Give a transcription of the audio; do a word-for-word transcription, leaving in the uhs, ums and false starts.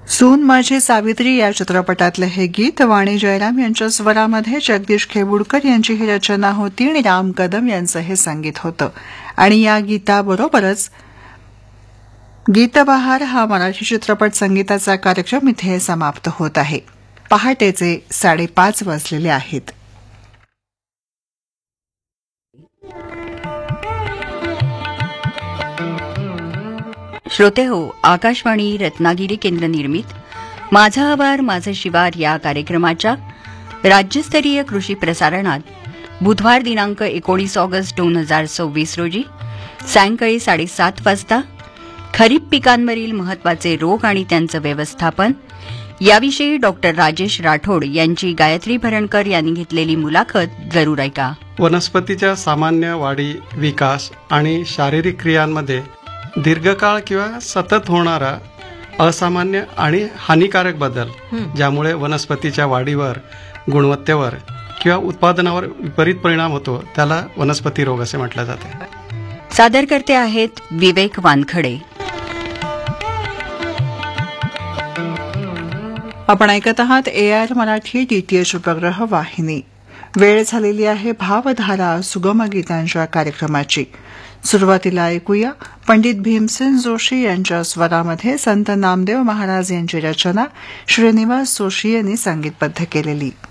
सून माझी सावित्री या चित्रपटातलं हे गीत वाणी जयराम यांच्या स्वरामध्ये जगदीश खेबुडकर यांची ही रचना होती आणि राम कदम यांचं हे संगीत होतं. आणि या गीताबरोबरच गीतबहार हा मराठी चित्रपट संगीताचा कार्यक्रम इथे समाप्त होत आहे. पहाटेचे साडेपाच वाजलेले आहेत. श्रोते हो, आकाशवाणी रत्नागिरी केंद्र निर्मित माझा आवार माझं शिवार या कार्यक्रमाच्या राज्यस्तरीय कृषी प्रसारणात बुधवार दिनांक एकोणीस ऑगस्ट दोन हजार सव्वीस रोजी सायंकाळी साडेसात वाजता खरीप पिकांवरील महत्वाचे रोग आणि त्यांचं व्यवस्थापन याविषयी डॉक्टर राजेश राठोड यांची गायत्री भरणकर यांनी घेतलेली मुलाखत जरूर ऐका. वनस्पतीच्या सामान्य वाढी, विकास आणि शारीरिक क्रियांमध्ये दीर्घकाळ किंवा सतत होणारा असामान्य आणि हानिकारक बदल ज्यामुळे वनस्पतीच्या वाढीवर, गुणवत्तेवर किंवा उत्पादनावर विपरीत परिणाम होतो त्याला वनस्पती रोग असे म्हटले जाते. सादर करते आहेत विवेक वानखडे. आपण ऐकत आहात ए आर मराठी डीटीएच उपग्रह वाहिनी. वेळ झालेली आहे भावधारा सुगम गीतांच्या कार्यक्रमाची. सुरुवातीला ऐकूया पंडित भीमसेन जोशी यांच्या स्वरामध्ये संत नामदेव महाराज यांची रचना श्रीनिवास जोशी यांनी संगीतबद्ध केलेली.